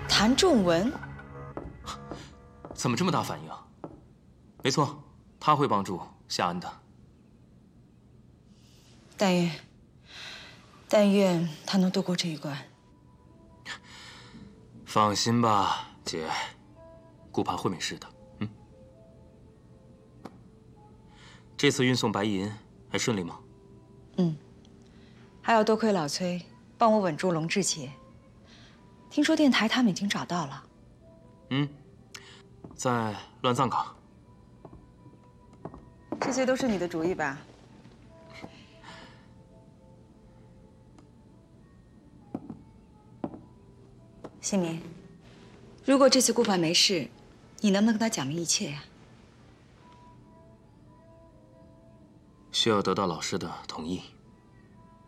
谭仲文， 怎么这么大反应？没错，他会帮助夏恩的。 但愿他能度过这一关。 放心吧，姐，顾盼会没事的。这次运送白银还顺利吗？ 还要多亏老崔帮我稳住龙志杰。听说电台他们已经找到了。 在乱葬岗。 这些都是你的主意吧？新民，如果这次顾盼没事，你能不能跟他讲明一切呀？ 需要得到老师的同意。